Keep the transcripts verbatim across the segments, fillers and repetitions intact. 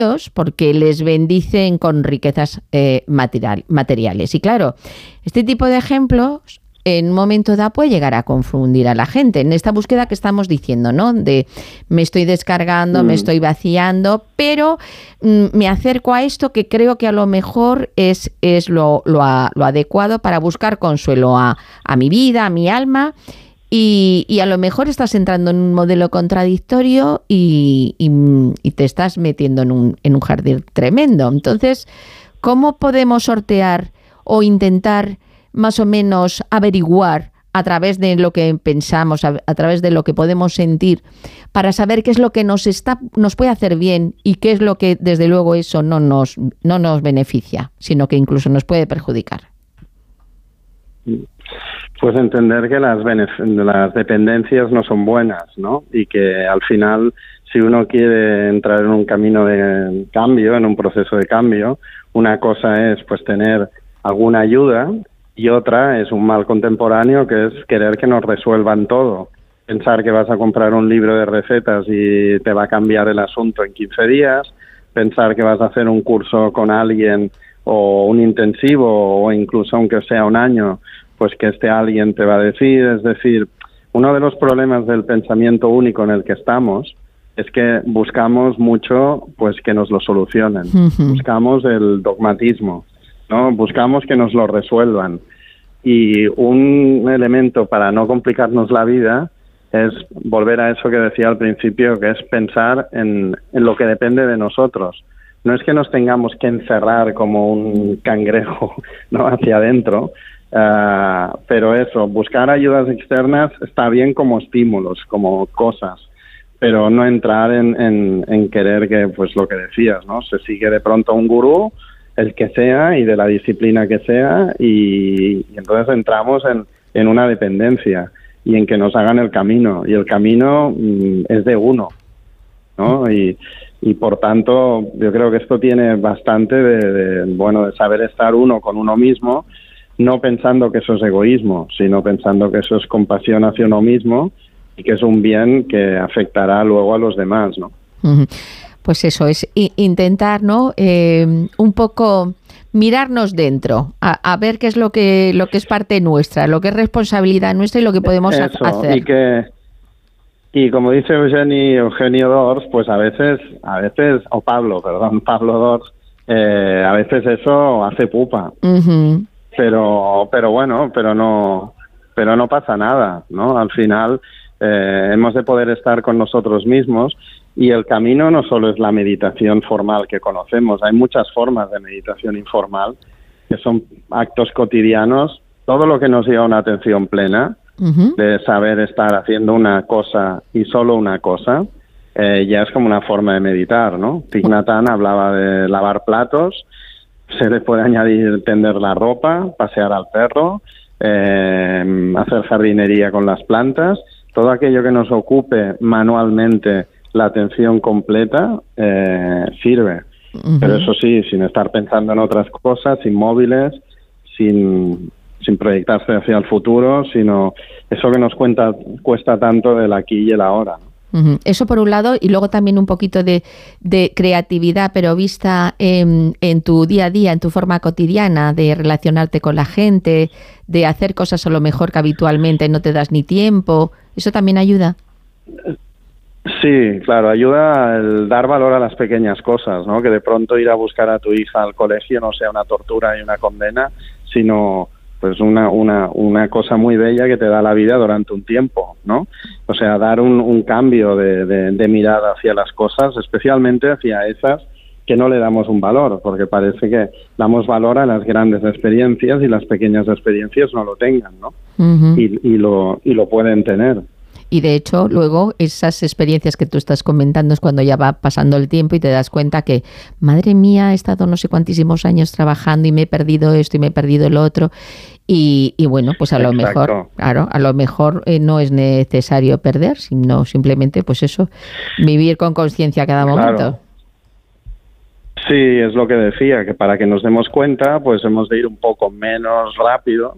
porque les bendicen con riquezas eh, material, materiales. Y claro, este tipo de ejemplos en un momento dado puede llegar a confundir a la gente en esta búsqueda que estamos diciendo, ¿no? De me estoy descargando, mm. me estoy vaciando, pero mm, me acerco a esto que creo que a lo mejor es, es lo, lo, a, lo adecuado para buscar consuelo a, a mi vida, a mi alma. Y, y a lo mejor estás entrando en un modelo contradictorio y, y, y te estás metiendo en un, en un jardín tremendo. Entonces, ¿cómo podemos sortear o intentar más o menos averiguar a través de lo que pensamos, a, a través de lo que podemos sentir, para saber qué es lo que nos está, nos puede hacer bien y qué es lo que, desde luego, eso no nos, no nos beneficia, sino que incluso nos puede perjudicar? Pues entender que las, las dependencias no son buenas, ¿no? Y que al final, si uno quiere entrar en un camino de cambio, en un proceso de cambio, una cosa es pues tener alguna ayuda y otra es un mal contemporáneo, que es querer que nos resuelvan todo. Pensar que vas a comprar un libro de recetas y te va a cambiar el asunto en quince días, pensar que vas a hacer un curso con alguien o un intensivo o incluso aunque sea un año, pues que este alguien te va a decir. Es decir, uno de los problemas del pensamiento único en el que estamos es que buscamos mucho pues que nos lo solucionen. Uh-huh. Buscamos el dogmatismo, ¿no? Buscamos que nos lo resuelvan. Y un elemento para no complicarnos la vida es volver a eso que decía al principio, que es pensar en, en lo que depende de nosotros. No es que nos tengamos que encerrar como un cangrejo, ¿no?, hacia adentro, uh, pero eso, buscar ayudas externas está bien como estímulos, como cosas, pero no entrar en, en, en querer que, pues lo que decías, ¿no?, se sigue de pronto un gurú, el que sea y de la disciplina que sea, y, y entonces entramos en, en una dependencia y en que nos hagan el camino, y el camino mm, es de uno, ¿no? Y, y por tanto yo creo que esto tiene bastante de, de, bueno, de saber estar uno con uno mismo, no pensando que eso es egoísmo, sino pensando que eso es compasión hacia uno mismo y que es un bien que afectará luego a los demás, ¿no? Uh-huh. Pues eso es intentar, ¿no?, eh, un poco mirarnos dentro, a, a ver qué es lo que lo que es parte nuestra, lo que es responsabilidad nuestra y lo que podemos eso, hacer. Y que y como dice Eugenio, Eugenio Dors, pues a veces, a veces, o Pablo, perdón, Pablo Dors, eh, a veces eso hace pupa. Uh-huh. Pero, pero bueno, pero no, pero no pasa nada, ¿no? Al final eh, hemos de poder estar con nosotros mismos. Y el camino no solo es la meditación formal que conocemos, hay muchas formas de meditación informal, que son actos cotidianos, todo lo que nos lleva a una atención plena, uh-huh. de saber estar haciendo una cosa y solo una cosa, eh, ya es como una forma de meditar, ¿no? Thich Nhat Hanh hablaba de lavar platos, se le puede añadir tender la ropa, pasear al perro, eh, hacer jardinería con las plantas, todo aquello que nos ocupe manualmente la atención completa eh, sirve, uh-huh. pero eso sí, sin estar pensando en otras cosas, sin móviles, sin, sin proyectarse hacia el futuro, sino eso que nos cuenta, cuesta tanto del aquí y el ahora, ¿no? Uh-huh. Eso por un lado, y luego también un poquito de, de creatividad, pero vista en, en tu día a día, en tu forma cotidiana, de relacionarte con la gente, de hacer cosas a lo mejor que habitualmente no te das ni tiempo. ¿Eso también ayuda? Sí, claro, ayuda el dar valor a las pequeñas cosas, ¿no? Que de pronto ir a buscar a tu hija al colegio no sea una tortura y una condena, sino pues una una una cosa muy bella que te da la vida durante un tiempo, ¿no? O sea, dar un, un cambio de, de, de mirada hacia las cosas, especialmente hacia esas que no le damos un valor, porque parece que damos valor a las grandes experiencias y las pequeñas experiencias no lo tengan, ¿no? Uh-huh. Y, y lo y lo pueden tener. Y de hecho, luego, esas experiencias que tú estás comentando es cuando ya va pasando el tiempo y te das cuenta que, madre mía, he estado no sé cuantísimos años trabajando y me he perdido esto y me he perdido lo otro. Y, y bueno, pues a lo Exacto. mejor, claro, a lo mejor eh, no es necesario perder, sino simplemente, pues eso, vivir con conciencia cada momento. Claro. Sí, es lo que decía, que para que nos demos cuenta, pues hemos de ir un poco menos rápido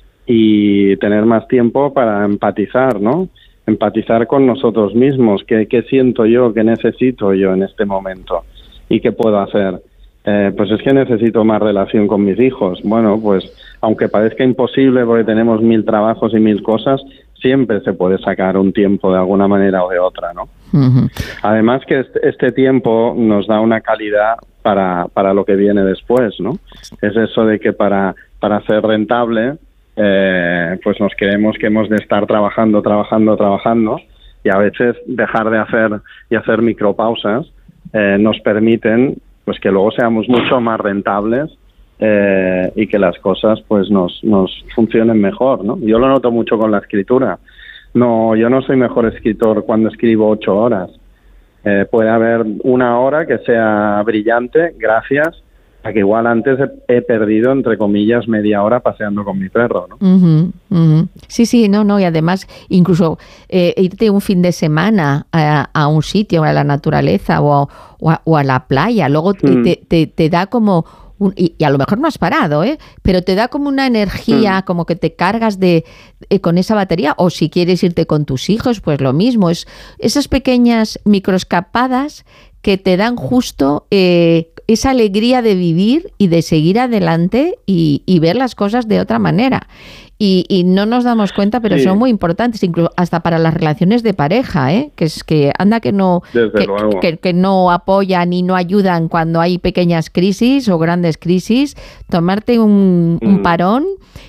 y tener más tiempo para empatizar, ¿no? Empatizar con nosotros mismos, qué, qué siento yo, qué necesito yo en este momento. ¿Y qué puedo hacer? Eh, pues es que necesito más relación con mis hijos. Bueno, pues aunque parezca imposible porque tenemos mil trabajos y mil cosas, siempre se puede sacar un tiempo de alguna manera o de otra, ¿no? Uh-huh. Además que este, este tiempo nos da una calidad para, para lo que viene después, ¿no? Es eso de que para, para ser rentable, eh, pues nos creemos que hemos de estar trabajando, trabajando, trabajando, y a veces dejar de hacer y hacer micropausas eh, nos permiten pues que luego seamos mucho más rentables eh, y que las cosas pues nos, nos funcionen mejor, ¿no? Yo lo noto mucho con la escritura. No, yo no soy mejor escritor cuando escribo ocho horas. Eh, puede haber una hora que sea brillante, gracias a que igual antes he, he perdido, entre comillas, media hora paseando con mi perro, ¿no? Uh-huh, uh-huh. Sí, sí, no, no, y además incluso eh, irte un fin de semana a, a un sitio, a la naturaleza o, o, a, o a la playa, luego mm. te, te, te da como... Un, y, y a lo mejor no has parado, ¿eh? Pero te da como una energía, mm. como que te cargas de eh, con esa batería, o si quieres irte con tus hijos, pues lo mismo. Es esas pequeñas microescapadas que te dan justo eh, esa alegría de vivir y de seguir adelante y, y ver las cosas de otra manera. Y, y no nos damos cuenta, pero sí. son muy importantes, incluso hasta para las relaciones de pareja, ¿eh? Que es que anda que no que, que, que no apoyan y no ayudan cuando hay pequeñas crisis o grandes crisis. Tomarte un, mm. un parón.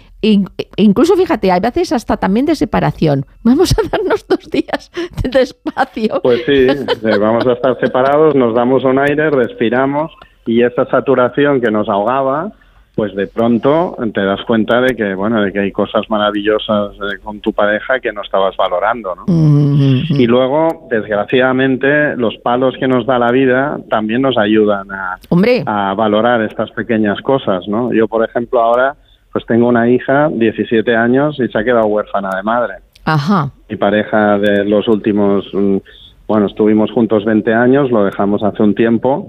Incluso, fíjate, hay veces hasta también de separación. Vamos a darnos dos días de espacio. Pues sí, vamos a estar separados, nos damos un aire, respiramos, y esa saturación que nos ahogaba, pues de pronto te das cuenta de que, bueno, de que hay cosas maravillosas con tu pareja que no estabas valorando, ¿no? Mm-hmm. Y luego, desgraciadamente, los palos que nos da la vida también nos ayudan a, a valorar estas pequeñas cosas, ¿no? Yo, por ejemplo, ahora pues tengo una hija, diecisiete años, y se ha quedado huérfana de madre. Ajá. Mi pareja de los últimos, bueno, estuvimos juntos veinte años, lo dejamos hace un tiempo,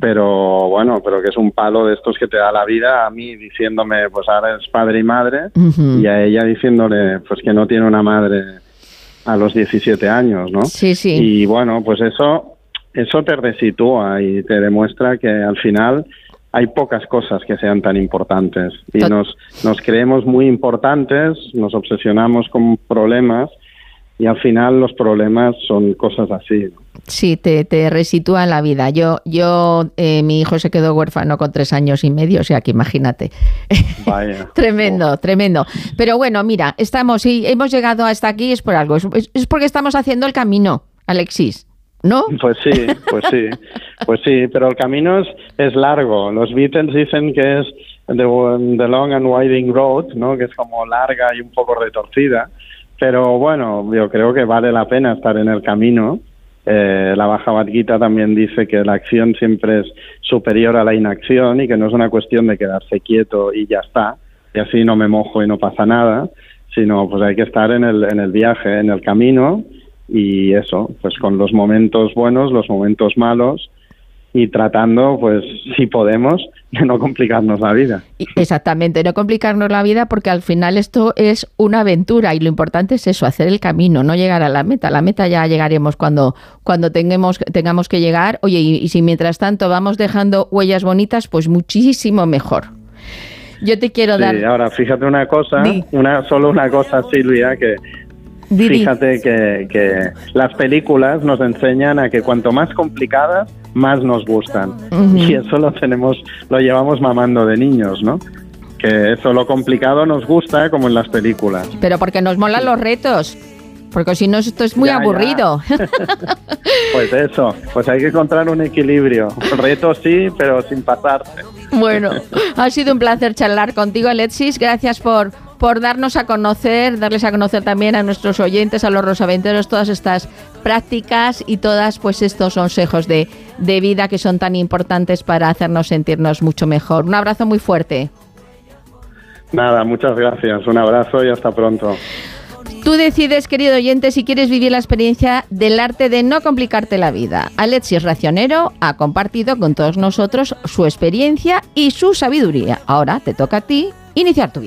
pero bueno, pero que es un palo de estos que te da la vida, a mí diciéndome, pues ahora es padre y madre, uh-huh. y a ella diciéndole, pues que no tiene una madre a los diecisiete años, ¿no? Sí, sí. Y bueno, pues eso, eso te resitúa y te demuestra que al final hay pocas cosas que sean tan importantes y nos, nos creemos muy importantes, nos obsesionamos con problemas y al final los problemas son cosas así, ¿no? Sí, te, te resitúa en la vida. Yo, yo eh, mi hijo se quedó huérfano con tres años y medio, o sea que imagínate. Vaya. Tremendo, oh. tremendo. Pero bueno, mira, estamos y hemos llegado hasta aquí es por algo, es, es porque estamos haciendo el camino, Alexis. ¿No? Pues sí, pues sí, pues sí, pero el camino es, es largo. Los Beatles dicen que es the, the long and winding road, ¿no? Que es como larga y un poco retorcida, pero bueno, yo creo que vale la pena estar en el camino. Eh, la Bhagavad Gita también dice que la acción siempre es superior a la inacción y que no es una cuestión de quedarse quieto y ya está, y así no me mojo y no pasa nada, sino pues hay que estar en el, en el viaje, en el camino. Y eso, pues con los momentos buenos, los momentos malos, y tratando, pues si podemos, de no complicarnos la vida. Exactamente, no complicarnos la vida, porque al final esto es una aventura y lo importante es eso, hacer el camino, no llegar a la meta. La meta ya llegaremos cuando, cuando tengamos, tengamos que llegar. Oye, y, y si mientras tanto vamos dejando huellas bonitas, pues muchísimo mejor. Yo te quiero sí, dar... ahora fíjate una cosa, Di. una solo una cosa, Silvia, que... Didi. Fíjate que, que las películas nos enseñan a que cuanto más complicadas, más nos gustan. Uh-huh. Y eso lo tenemos, lo llevamos mamando de niños, ¿no? Que eso, lo complicado nos gusta, como en las películas. Pero porque nos molan los retos. Porque si no, esto es muy ya, aburrido. Ya. Pues eso, pues hay que encontrar un equilibrio. Retos sí, pero sin pasarse. Bueno, ha sido un placer charlar contigo, Alexis. Gracias por... por darnos a conocer, darles a conocer también a nuestros oyentes, a los rosaventeros, todas estas prácticas y todas pues estos consejos de, de vida que son tan importantes para hacernos sentirnos mucho mejor. Un abrazo muy fuerte. Nada, muchas gracias. Un abrazo y hasta pronto. Tú decides, querido oyente, si quieres vivir la experiencia del arte de no complicarte la vida. Alexis Racionero ha compartido con todos nosotros su experiencia y su sabiduría. Ahora te toca a ti iniciar tu vida.